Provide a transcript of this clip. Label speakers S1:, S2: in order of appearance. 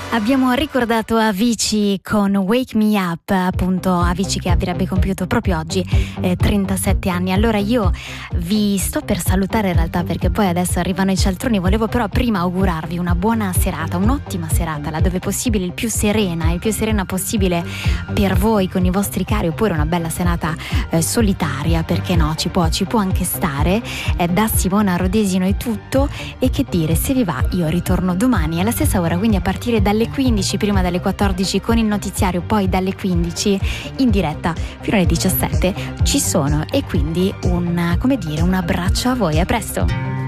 S1: Abbiamo ricordato Avicii con Wake Me Up, appunto Avicii che avrebbe compiuto proprio oggi 37 anni. Allora io vi sto per salutare in realtà, perché poi adesso arrivano i cialtroni. Volevo però prima augurarvi una buona serata, un'ottima serata, laddove possibile il più serena possibile per voi con i vostri cari, oppure una bella serata solitaria, perché no, ci può anche stare. Da Simona Rodesino è tutto, e che dire, se vi va io ritorno domani alla stessa ora, quindi a partire dalle 15, prima dalle 14 con il notiziario, poi dalle 15 in diretta fino alle 17 ci sono, e quindi un abbraccio a voi, a presto.